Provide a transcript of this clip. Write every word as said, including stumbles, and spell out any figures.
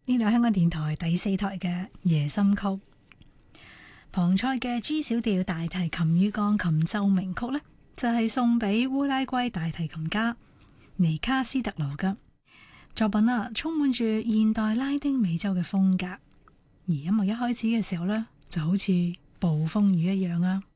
呢度係香港電台第四台嘅夜心曲。龐塞嘅 G 小調大提琴與鋼琴奏鳴曲呢，就係、是、送俾烏拉圭大提琴家尼卡斯特羅嘅作品啊，充滿住現代拉丁美洲嘅風格。而音樂一開始嘅時候呢，就好似暴風雨一樣啊！